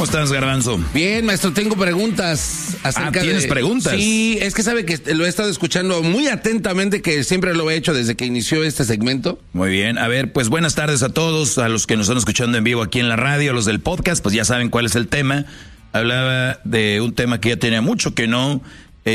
¿Cómo estás, Garbanzo? Bien, maestro, tengo preguntas acerca ¿tienes preguntas? Sí, es que sabe que lo he estado escuchando muy atentamente, que siempre lo he hecho desde que inició este segmento. Muy bien, a ver, pues buenas tardes a todos, a los que nos están escuchando en vivo aquí en la radio, los del podcast, pues ya saben cuál es el tema. Hablaba de un tema que ya tenía mucho que no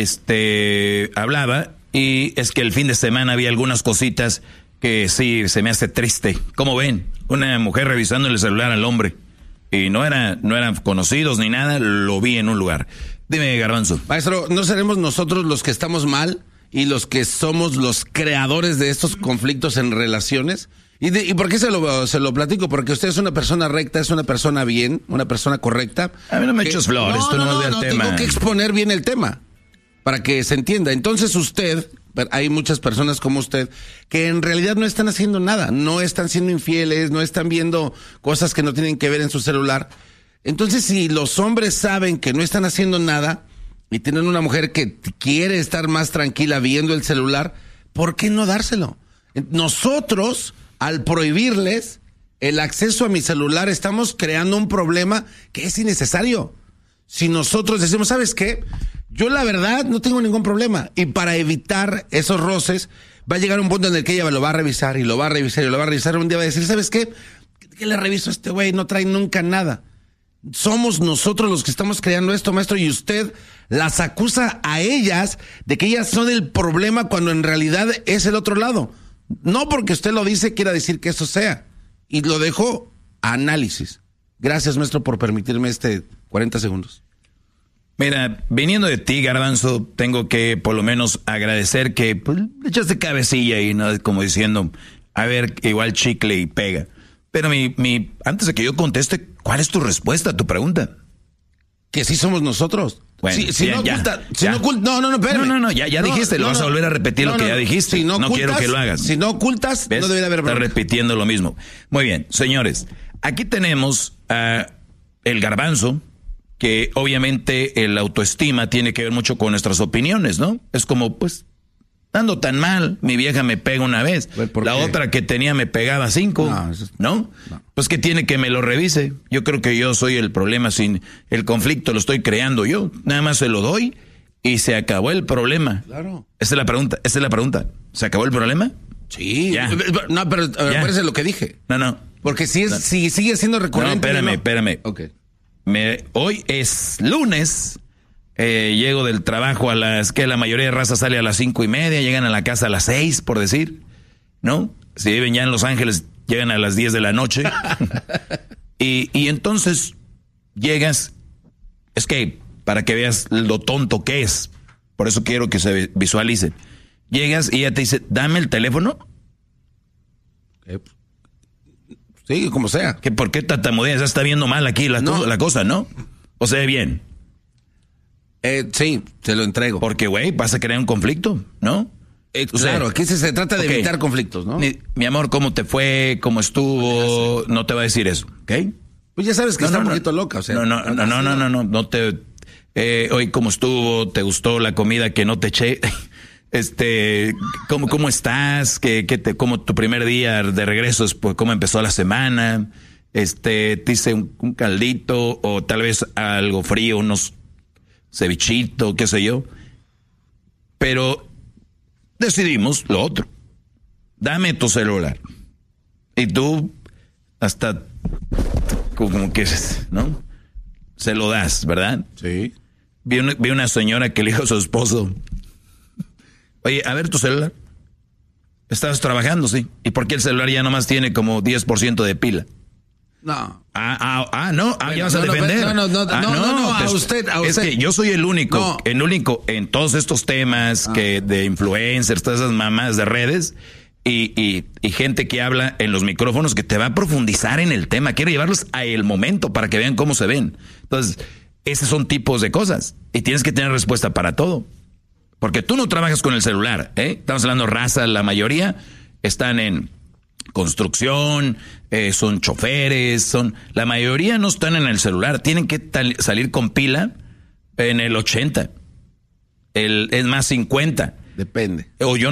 hablaba, y es que el fin de semana había algunas cositas que sí se me hace triste. ¿Cómo ven? Una mujer revisando el celular al hombre. Y no eran conocidos ni nada, lo vi en un lugar. Dime, Garbanzo. Maestro, ¿no seremos nosotros los que estamos mal y los que somos los creadores de estos conflictos en relaciones? ¿Y por qué se lo platico? Porque usted es una persona recta, es una persona bien, una persona correcta. A mí no me echas flores, tú no ves el tema. Tengo que exponer bien el tema para que se entienda. Entonces usted, hay muchas personas como usted que en realidad no están haciendo nada, no están siendo infieles, no están viendo cosas que no tienen que ver en su celular. Entonces, si los hombres saben que no están haciendo nada y tienen una mujer que quiere estar más tranquila viendo el celular, ¿por qué no dárselo? Nosotros, al prohibirles el acceso a mi celular, estamos creando un problema que es innecesario. Si nosotros decimos, ¿sabes qué? Yo la verdad no tengo ningún problema, y para evitar esos roces va a llegar un punto en el que ella lo va a revisar y lo va a revisar y lo va a revisar. Un día va a decir, ¿sabes qué? ¿Qué le reviso a este güey? No trae nunca nada. Somos nosotros los que estamos creando esto, maestro, y usted las acusa a ellas de que ellas son el problema cuando en realidad es el otro lado. No porque usted lo dice quiera decir que eso sea. Y lo dejo a análisis. Gracias, maestro, por permitirme 40 segundos. Mira, viniendo de ti, Garbanzo, tengo que por lo menos agradecer que pues, le echaste cabecilla y no como diciendo, a ver, igual chicle y pega. Pero antes de que yo conteste, ¿cuál es tu respuesta a tu pregunta? Que sí somos nosotros. Bueno, no, espérame. No, ya dijiste, lo vas a volver a repetir lo que ya dijiste. Si no ocultas, quiero que lo hagas. Si no ocultas, ¿ves? no debería haber problema. Estás repitiendo lo mismo. Muy bien, señores, aquí tenemos a el Garbanzo, que obviamente el autoestima tiene que ver mucho con nuestras opiniones, ¿no? Es como, pues, ando tan mal, mi vieja me pega una vez, la otra que tenía me pegaba 5, ¿no? Pues que tiene que me lo revise. Yo creo que yo soy el problema, sin el conflicto lo estoy creando yo, nada más se lo doy y se acabó el problema. Claro. Esa es la pregunta, ¿se acabó el problema? Sí. Ya. No, pero parece lo que dije. No. Porque si sigue siendo recurrente. No, espérame. Ok. Hoy es lunes, llego del trabajo la mayoría de raza sale a las 5:30, llegan a la casa a las 6, por decir, ¿no? Si viven ya en Los Ángeles, llegan a las 10 de la noche. y entonces llegas, es que para que veas lo tonto que es, por eso quiero que se visualicen. Llegas y ella te dice, dame el teléfono. Sí, como sea. ¿Que por qué tartamudeas? Ya está viendo mal aquí la cosa, ¿no? O se ve bien. Sí, te lo entrego. Porque, güey, vas a crear un conflicto, ¿no? Claro, aquí se trata de evitar conflictos, ¿no? Mi amor, ¿cómo te fue? ¿Cómo estuvo? No te va a decir eso, ¿ok? Pues ya sabes que está un poquito loca, o sea. No te... hoy, ¿cómo estuvo? ¿Te gustó la comida que no te eché? ¿Cómo estás? ¿Cómo tu primer día de regreso, pues, cómo empezó la semana? Te hice un caldito o tal vez algo frío, unos cevichitos, qué sé yo. Pero decidimos lo otro. Dame tu celular. Y tú hasta como que, ¿no? Se lo das, ¿verdad? Sí. Vi una señora que le dijo a su esposo, oye, a ver tu celular. Estabas trabajando, sí. ¿Y por qué el celular ya nomás tiene como 10% de pila? No. No. Ya vas a defender. No, a usted. Es que yo soy el único en todos estos temas de influencers, todas esas mamás de redes y gente que habla en los micrófonos que te va a profundizar en el tema. Quiero llevarlos a el momento para que vean cómo se ven. Entonces, esos son tipos de cosas y tienes que tener respuesta para todo. Porque tú no trabajas con el celular, ¿eh? Estamos hablando raza, la mayoría están en construcción, son choferes, la mayoría no están en el celular, tienen que salir con pila en el 80, es más 50. Depende. O yo